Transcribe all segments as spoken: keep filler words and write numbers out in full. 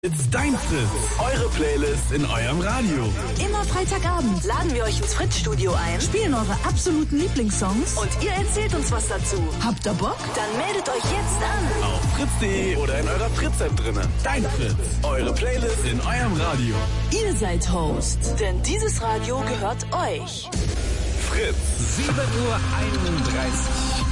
It's dein Fritz, eure Playlist in eurem Radio. Immer Freitagabend laden wir euch ins Fritz-Studio ein, spielen eure absoluten Lieblingssongs und ihr erzählt uns was dazu. Habt ihr Bock? Dann meldet euch jetzt an. Auf fritz punkt de oder in eurer Fritz-App drinnen. Dein Fritz, eure Playlist in eurem Radio. Ihr seid Host, denn dieses Radio gehört euch. Fritz. sieben Uhr einunddreißig.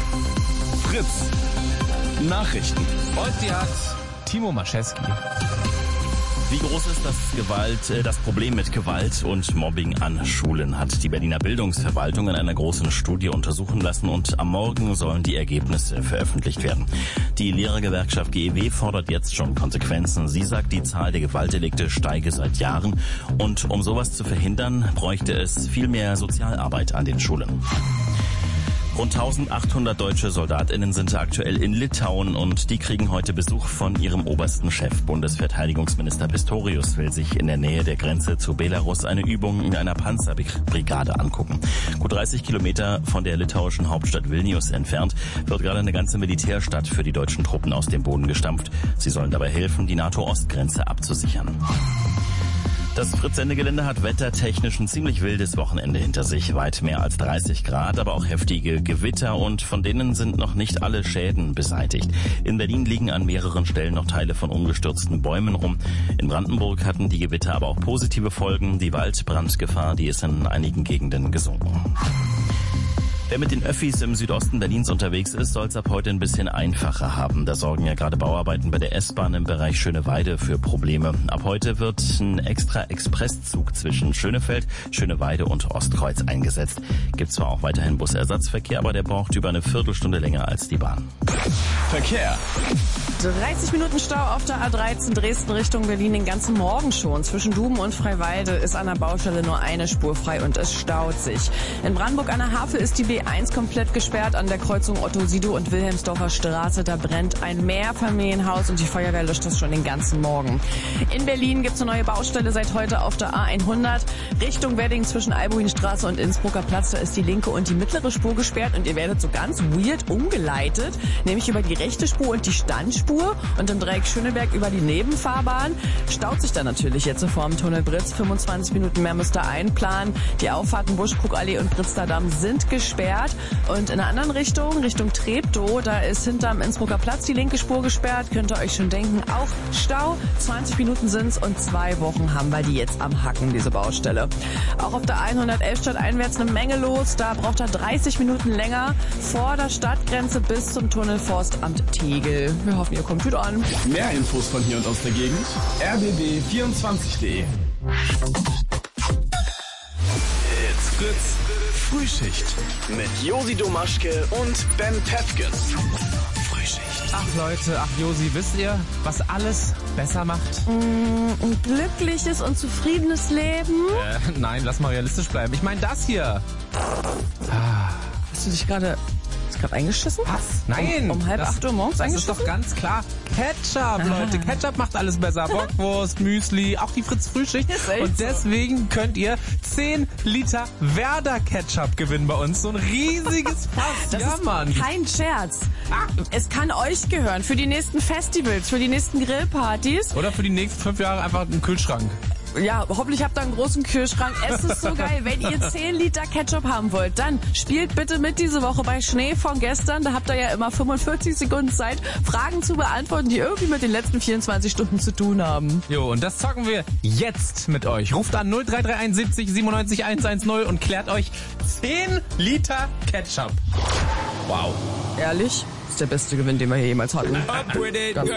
Fritz. Nachrichten. Und die hat Timo Maschewski. Wie groß ist das Gewalt, äh, das Problem mit Gewalt und Mobbing an Schulen, hat die Berliner Bildungsverwaltung in einer großen Studie untersuchen lassen und am Morgen sollen die Ergebnisse veröffentlicht werden. Die Lehrergewerkschaft G E W fordert jetzt schon Konsequenzen. Sie sagt, die Zahl der Gewaltdelikte steige seit Jahren und um sowas zu verhindern, bräuchte es viel mehr Sozialarbeit an den Schulen. Rund eintausendachthundert deutsche SoldatInnen sind aktuell in Litauen und die kriegen heute Besuch von ihrem obersten Chef. Bundesverteidigungsminister Pistorius will sich in der Nähe der Grenze zu Belarus eine Übung in einer Panzerbrigade angucken. Gut dreißig Kilometer von der litauischen Hauptstadt Vilnius entfernt wird gerade eine ganze Militärstadt für die deutschen Truppen aus dem Boden gestampft. Sie sollen dabei helfen, die NATO-Ostgrenze abzusichern. Das Fritz-Sendegelände hat wettertechnisch ein ziemlich wildes Wochenende hinter sich. Weit mehr als dreißig Grad, aber auch heftige Gewitter und von denen sind noch nicht alle Schäden beseitigt. In Berlin liegen an mehreren Stellen noch Teile von umgestürzten Bäumen rum. In Brandenburg hatten die Gewitter aber auch positive Folgen. Die Waldbrandgefahr, die ist in einigen Gegenden gesunken. Wer mit den Öffis im Südosten Berlins unterwegs ist, soll es ab heute ein bisschen einfacher haben. Da sorgen ja gerade Bauarbeiten bei der S-Bahn im Bereich Schöneweide für Probleme. Ab heute wird ein extra Expresszug zwischen Schönefeld, Schöneweide und Ostkreuz eingesetzt. Gibt zwar auch weiterhin Busersatzverkehr, aber der braucht über eine Viertelstunde länger als die Bahn. Verkehr. dreißig Minuten Stau auf der A dreizehn Dresden Richtung Berlin den ganzen Morgen schon. Zwischen Duben und Freiwalde ist an der Baustelle nur eine Spur frei und es staut sich. In Brandenburg an der Havel ist die B eins komplett gesperrt an der Kreuzung Otto-Sido und Wilhelmsdorfer Straße. Da brennt ein Mehrfamilienhaus und die Feuerwehr löscht das schon den ganzen Morgen. In Berlin gibt es eine neue Baustelle seit heute auf der A hundert. Richtung Wedding zwischen Albuinstraße und Innsbrucker Platz. Da ist die linke und die mittlere Spur gesperrt und ihr werdet so ganz weird umgeleitet, nämlich über die rechte Spur und die Standspur und im Dreieck Schöneberg über die Nebenfahrbahn. Staut sich dann natürlich jetzt vor dem Tunnel Britz. fünfundzwanzig Minuten mehr müsst ihr einplanen. Die Auffahrten Buschkrugallee und Pritzterdamm sind gesperrt. Und in einer anderen Richtung, Richtung Treptow, da ist hinterm Innsbrucker Platz die linke Spur gesperrt. Könnt ihr euch schon denken, auch Stau. zwanzig Minuten sind's und zwei Wochen haben wir die jetzt am Hacken, diese Baustelle. Auch auf der hundertelf stadteinwärts eine Menge los. Da braucht er dreißig Minuten länger vor der Stadtgrenze bis zum Tunnel Forstamt Tegel. Wir hoffen, ihr kommt gut an. Mehr Infos von hier und aus der Gegend. r b b vierundzwanzig punkt de. It's Fritz Frühschicht mit Josi Domaschke und Ben Pefken. Frühschicht. Ach Leute, ach Josi, wisst ihr, was alles besser macht? Mm, ein glückliches und zufriedenes Leben. Äh, nein, lass mal realistisch bleiben. Ich meine das hier. Ah. Hast du dich gerade... gerade eingeschissen? Was? Nein! Um, um halb das, acht Uhr morgens das eingeschissen? Das ist doch ganz klar Ketchup, Leute. Ketchup macht alles besser. Bockwurst, Müsli, auch die Fritz-Frühschicht. Und deswegen könnt ihr zehn Liter Werder Ketchup gewinnen bei uns. So ein riesiges Fass. Das ja, ist Mann. Kein Scherz. Es kann euch gehören für die nächsten Festivals, für die nächsten Grillpartys. Oder für die nächsten fünf Jahre einfach einen Kühlschrank. Ja, hoffentlich habt ihr einen großen Kühlschrank. Es ist so geil. Wenn ihr zehn Liter Ketchup haben wollt, dann spielt bitte mit diese Woche bei Schnee von gestern. Da habt ihr ja immer fünfundvierzig Sekunden Zeit, Fragen zu beantworten, die irgendwie mit den letzten vierundzwanzig Stunden zu tun haben. Jo, und das zocken wir jetzt mit euch. Ruft an null drei drei eins siebzig siebenundneunzig hundertzehn und klärt euch zehn Liter Ketchup. Wow. Ehrlich? Das ist der beste Gewinn, den wir hier jemals hatten. Up with it, Ganz